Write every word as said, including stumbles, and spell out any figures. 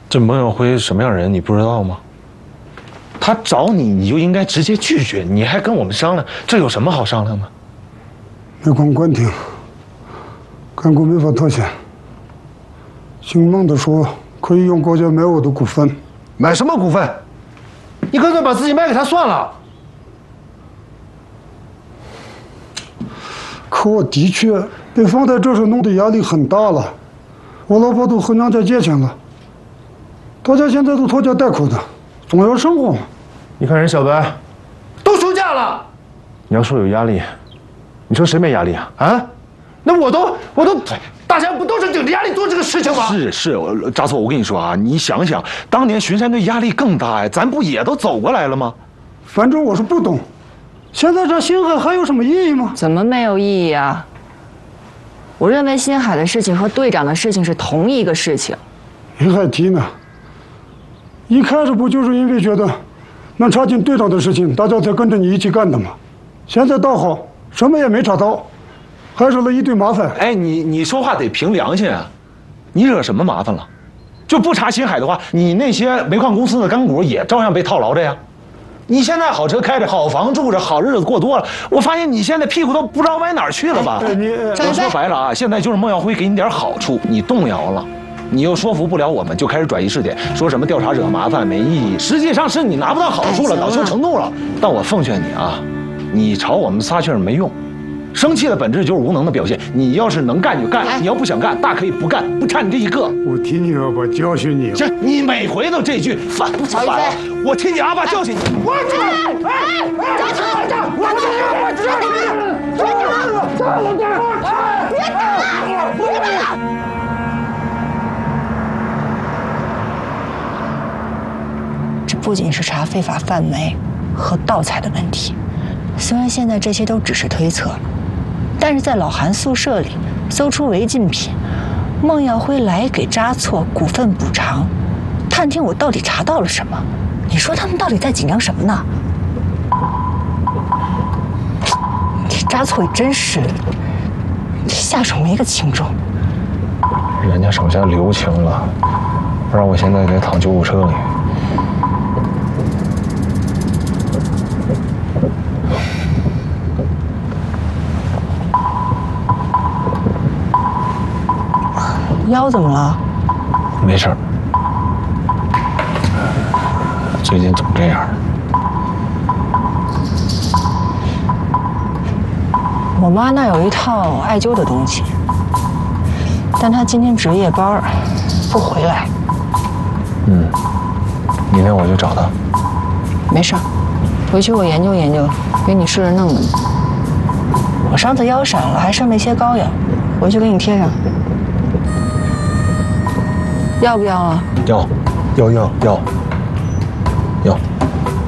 这孟耀辉什么样人你不知道吗？他找你，你就应该直接拒绝，你还跟我们商量，这有什么好商量的？ 没空关听，干股没法脱险。姓孟的说可以用国家买我的股份， 买什么股份？你干脆把自己卖给他算了。 可我的确被放在这儿弄得压力很大了，我老婆都和娘家借钱了，大家现在都拖家带口的，总要生活嘛。 你看人小白，都休假了，你要说有压力，你说谁没压力啊？啊？那我都我都，大家不都是顶着压力做这个事情吗？是是，扎错，我跟你说啊，你想想，当年巡山队压力更大呀，咱不也都走过来了吗？ 反正我是不懂，现在这新海还有什么意义吗？ 怎么没有意义啊？我认为新海的事情和队长的事情是同一个事情。 你还提呢？一开始不就是因为觉得能插进队长的事情，大家才跟着你一起干的吗？现在倒好，什么也没插到，还惹了一堆麻烦。 哎，你你说话得凭良心啊！你惹什么麻烦了？就不查新海的话，你那些煤矿公司的干股也照样被套牢着呀。你现在好车开着，好房住着，好日子过多了，我发现你现在屁股都不知道歪哪儿去了吧？ 哎、你我说白了啊，现在就是孟耀辉给你点好处，你动摇了。你又说服不了我们，就开始转移视点，说什么调查惹麻烦没意义，实际上是你拿不到好处了，恼羞成怒了。但我奉劝你啊，你朝我们撒气没用，生气的本质就是无能的表现。你要是能干就干，你要不想干，大可以不干，不差你这一个。 我替你阿爸教训你。 这你每回都这句，烦不烦啊？我替你阿爸教训你。我去！哎哎，站住！我去！我去！别打！别打！别打！别打！ 这不仅是查非法贩煤和盗采的问题，虽然现在这些都只是推测，但是在老韩宿舍里搜出违禁品，孟耀辉来给扎错股份补偿，探听我到底查到了什么？你说他们到底在紧张什么呢？这扎错也真是下手没个轻重。 人家手下留情了，不然我现在得躺救护车里。 腰怎么了？ 没事儿，最近总这样。 我妈那有一套艾灸的东西，但她今天值夜班，不回来。 嗯，明天我去找她。 没事，回去我研究研究，给你试着弄弄。我上次腰闪了，还剩那些膏药，回去给你贴上。要不要啊？ 要，要要要要。